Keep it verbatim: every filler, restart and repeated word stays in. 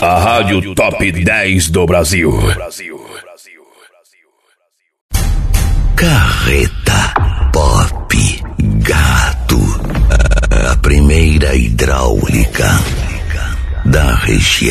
A rádio top dez do Brasil. Carreta Pop Gato, a primeira hidráulica da região.